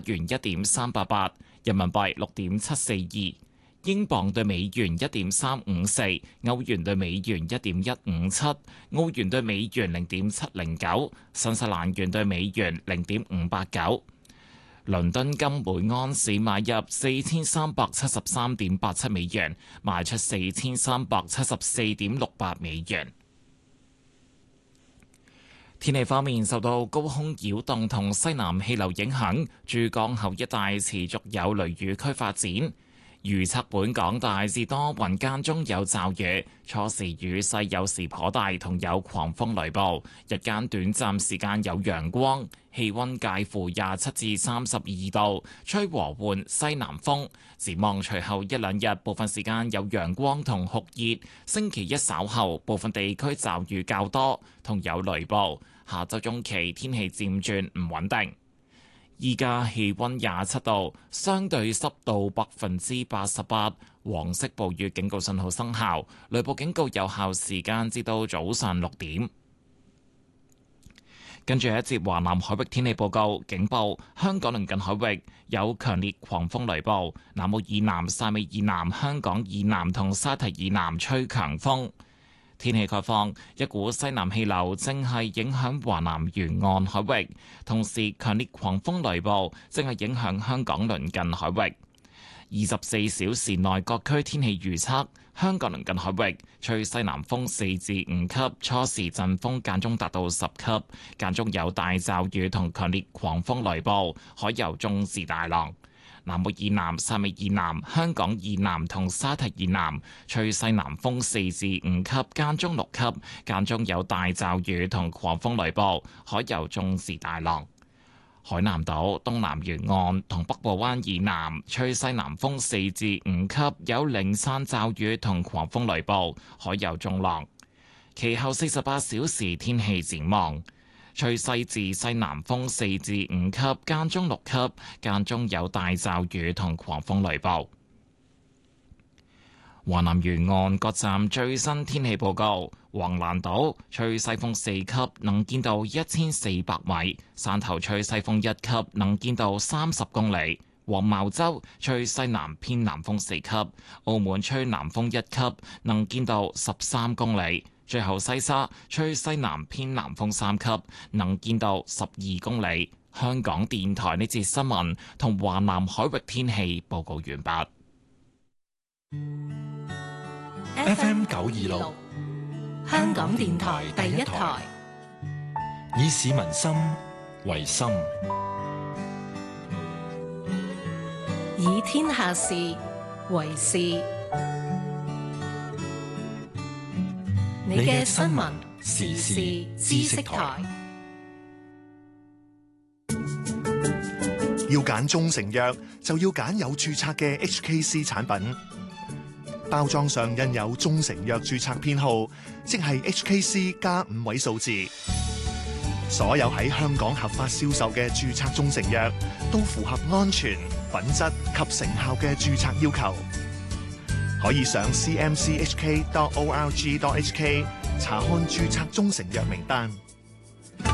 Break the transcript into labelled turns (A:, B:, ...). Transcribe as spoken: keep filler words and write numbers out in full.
A: 元一點三八八，人民幣六點七四二。英鎊對美元一點三五四，歐元對美元一點一五七，澳元對美元零點七零九，新西蘭元對美元零點五八九。倫敦金每安士買入四千三百七十三點八七美元，賣出四千三百七十四點六八美元。天氣方面，受到高空擾動同西南氣流影響，珠江口一帶持續有雷雨區發展。預測本港大致多雲，間中有驟雨，初時雨勢有時頗大，同有狂風雷暴。日間短暫時間有陽光，氣溫介乎廿七至三十二度，吹和緩西南風。展望隨後一兩日，部分時間有陽光同酷熱。星期一稍後，部分地區驟雨較多，同有雷暴。下週中期天氣漸轉唔穩定。依家氣溫廿七度，相對濕度百分之八十八，黃色暴雨警告信號生效，雷暴警告有效時間至到早上六點。跟住一節華南海域天氣報告，警報：香港鄰近海域有強烈狂風雷暴，南澳以南、汕尾以南、香港以南同沙堤以南吹強風。天氣概況，一股西南氣流正係影響華南沿岸海域，同時強烈狂風雷暴正係影響香港鄰近海域。二十四小時內各區天氣預測：香港鄰近海域吹西南風四至五級，初時陣風間中達到十級，間中有大驟雨同強烈狂風雷暴，海有中至大浪。南澳以南、汕尾以南、香港以南同沙堤以南吹西南風四至五級，間中六級，間中有大驟雨同狂風雷暴，海有中至大浪。海南島東南沿岸同北部灣以南吹西南風四至五級，有零散驟雨同狂風雷暴，海有中浪。其後四十八小時天氣展望。吹西至西南風四至五級，間中六級，間中有大驟雨同狂風雷暴。華南沿岸各站最新天氣報告：橫瀾島吹西風四級，能見度一千四百米；汕頭吹西風一級，能見度三十公里；黃茅洲吹西南偏南風四級；澳門吹南風一級，能見度十三公里。最後西沙吹西南偏南風三級，能見度十二公里。香港電台呢節新聞同華南海域天氣報告完畢。
B: F M 九二六，香港電台第一台，以市民心為心，
C: 以天下事為事。你嘅新聞時事知識台，
D: 要揀中成藥就要揀有註冊嘅 H K C 產品，包裝上印有中成藥註冊編號，即係 H K C 加五位數字。所有喺香港合法銷售嘅註冊中成藥都符合安全、品質及成效嘅註冊要求。可以上 c m c h k dot org dot h k 查看註冊中成藥名單。